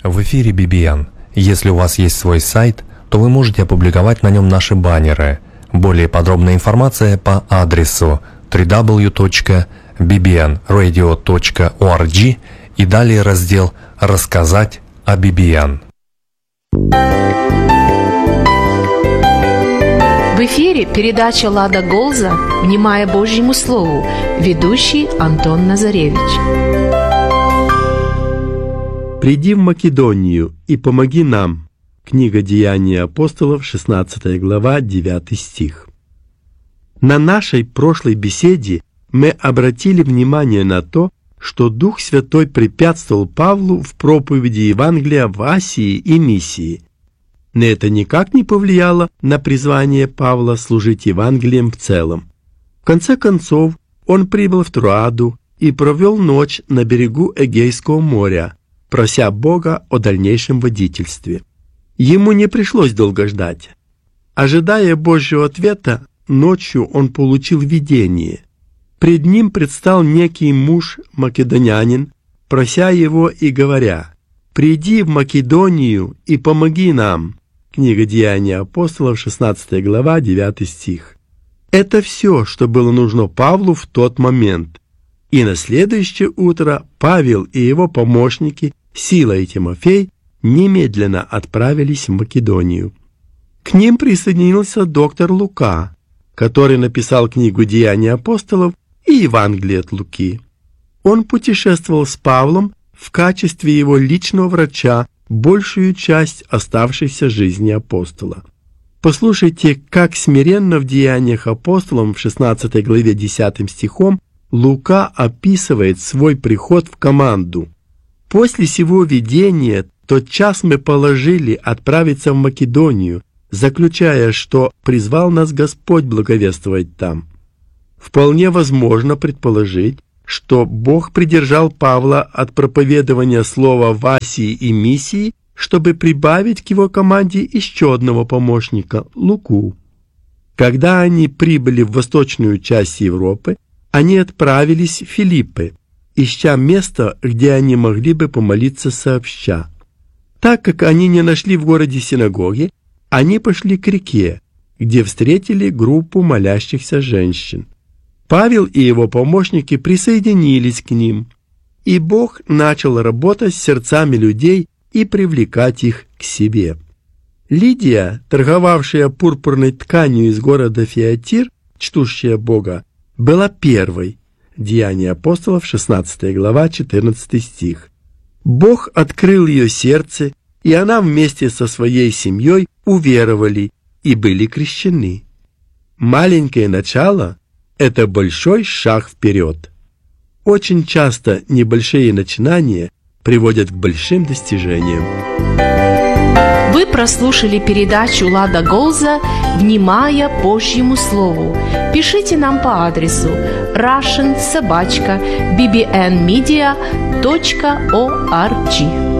В эфире BBN. Если у вас есть свой сайт, то вы можете опубликовать на нем наши баннеры. Более подробная информация по адресу www.bbnradio.org и далее раздел «Рассказать о BBN». В эфире передача «Лада Голза. Внимая Божьему Слову». Ведущий Антон Назаревич. «Приди в Македонию и помоги нам». Книга Деяний апостолов, 16 глава, 9 стих. На нашей прошлой беседе мы обратили внимание на то, что Дух Святой препятствовал Павлу в проповеди Евангелия в Асии и Миссии. Но это никак не повлияло на призвание Павла служить Евангелием в целом. В конце концов, он прибыл в Троаду и провел ночь на берегу Эгейского моря, прося Бога о дальнейшем водительстве. Ему не пришлось долго ждать. Ожидая Божьего ответа, ночью он получил видение. Пред ним предстал некий муж-македонянин, прося его и говоря: «Приди в Македонию и помоги нам». Книга Деяний апостолов, 16 глава, 9 стих. Это все, что было нужно Павлу в тот момент. И на следующее утро Павел и его помощники Сила и Тимофей немедленно отправились в Македонию. К ним присоединился доктор Лука, который написал книгу «Деяния апостолов» и Евангелие от Луки. Он путешествовал с Павлом в качестве его личного врача большую часть оставшейся жизни апостола. Послушайте, как смиренно в «Деяниях апостолов» в 16 главе 10 стихом Лука описывает свой приход в команду. «После сего видения тотчас мы положили отправиться в Македонию, заключая, что призвал нас Господь благовествовать там». Вполне возможно предположить, что Бог придержал Павла от проповедования слова в Асии и Миссии, чтобы прибавить к его команде еще одного помощника, Луку. Когда они прибыли в восточную часть Европы, они отправились в Филиппы, ища место, где они могли бы помолиться сообща. Так как они не нашли в городе синагоги, они пошли к реке, где встретили группу молящихся женщин. Павел и его помощники присоединились к ним, и Бог начал работать с сердцами людей и привлекать их к себе. Лидия, торговавшая пурпурной тканью из города Фиатир, чтущая Бога, была первой. Деяния апостолов, 16 глава, 14 стих. Бог открыл ее сердце, и она вместе со своей семьей уверовали и были крещены. Маленькое начало – это большой шаг вперед. Очень часто небольшие начинания приводят к большим достижениям. Вы прослушали передачу «Лада Голза. Внимая Божьему Слову». Пишите нам по адресу russian@bbnmedia.org.